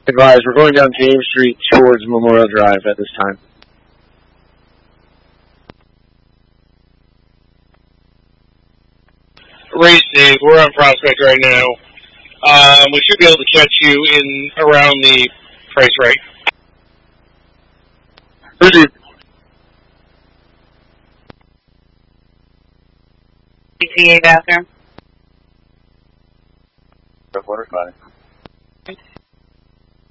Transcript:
Advise, we're going down James Street towards Memorial Drive at this time. Race Dave, we're on Prospect right now. We should be able to catch you in around the price right. Proceed. PTA bathroom.